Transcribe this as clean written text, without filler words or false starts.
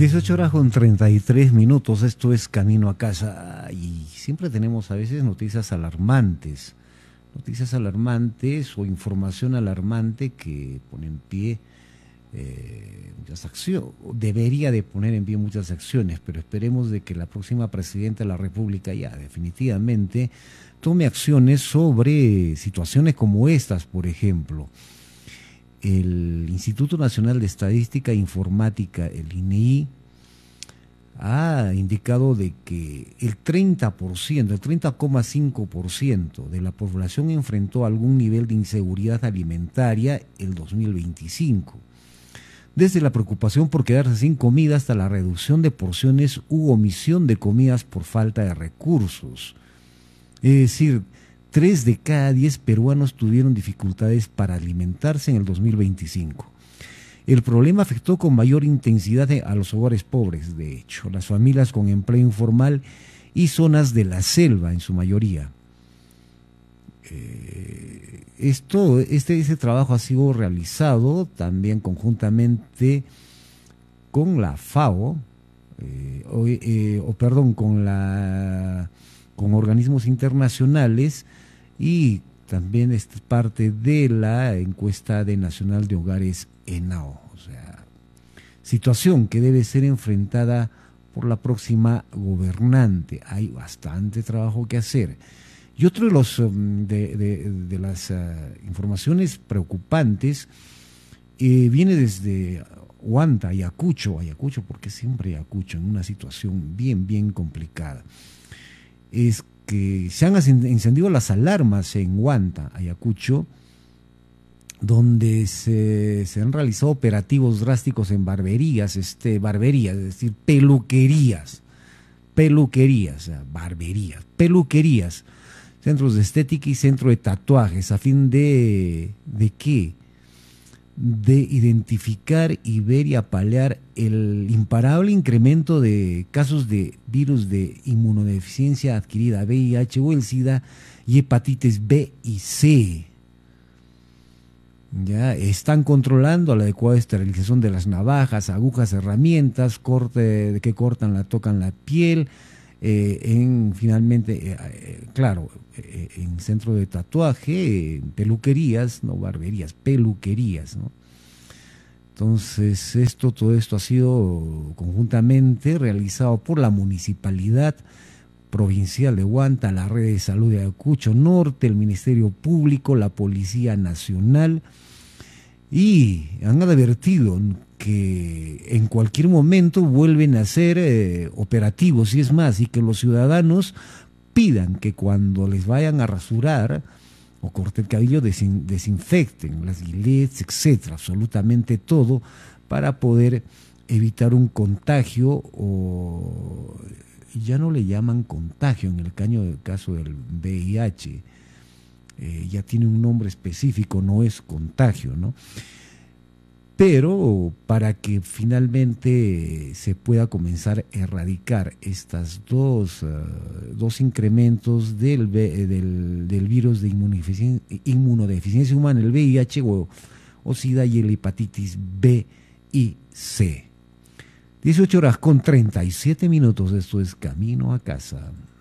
18:33, esto es Camino a Casa y siempre tenemos a veces noticias alarmantes o información alarmante que pone en pie muchas acciones, debería de poner en pie muchas acciones, pero esperemos de que la próxima presidenta de la República ya definitivamente tome acciones sobre situaciones como estas. Por ejemplo, el Instituto Nacional de Estadística e Informática, el INEI, ha indicado de que el 30,5% de la población enfrentó algún nivel de inseguridad alimentaria el 2025. Desde la preocupación por quedarse sin comida hasta la reducción de porciones u omisión de comidas por falta de recursos. Es decir, 3 de cada 10 peruanos tuvieron dificultades para alimentarse en el 2025. El problema afectó con mayor intensidad a los hogares pobres, de hecho, las familias con empleo informal y zonas de la selva en su mayoría. Ese trabajo ha sido realizado también conjuntamente con la FAO, con organismos internacionales, y también es parte de la encuesta nacional de hogares ENAO. O sea, situación que debe ser enfrentada por la próxima gobernante. Hay bastante trabajo que hacer. Y otro de las informaciones preocupantes viene desde Huanta, Ayacucho, porque siempre Ayacucho en una situación bien complicada. Es que se han encendido las alarmas en Huanta, Ayacucho, donde se han realizado operativos drásticos en barberías, es decir, peluquerías, centros de estética y centro de tatuajes, a fin ¿de qué? De identificar y ver y apalear el imparable incremento de casos de virus de inmunodeficiencia adquirida, VIH o el SIDA, y hepatitis B y C. Ya están controlando la adecuada esterilización de las navajas, agujas, herramientas que tocan la piel, en centro de tatuaje, peluquerías, no barberías, peluquerías, ¿no? Entonces, todo esto ha sido conjuntamente realizado por la Municipalidad Provincial de Huanta, la Red de Salud de Ayacucho Norte, el Ministerio Público, la Policía Nacional, y han advertido que en cualquier momento vuelven a ser operativos, y es más, y que los ciudadanos pidan que cuando les vayan a rasurar o cortar el cabello desinfecten las gilets, etcétera, absolutamente todo, para poder evitar un contagio, o ya no le llaman contagio en el caso del VIH, ya tiene un nombre específico, no es contagio, ¿no? Pero para que finalmente se pueda comenzar a erradicar estas dos incrementos del virus de inmunodeficiencia humana, el VIH o SIDA, y el hepatitis B y C. 18:37, esto es Camino a Casa.